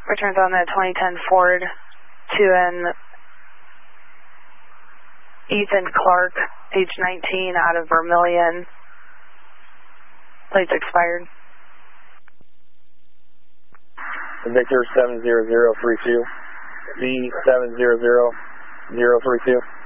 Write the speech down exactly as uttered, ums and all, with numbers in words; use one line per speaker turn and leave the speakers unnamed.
Returns on the twenty ten Ford to an Ethan Clark, age nineteen, out of Vermilion. Plates expired.
Victor seven zero zero three two, V seven zero zero zero three two.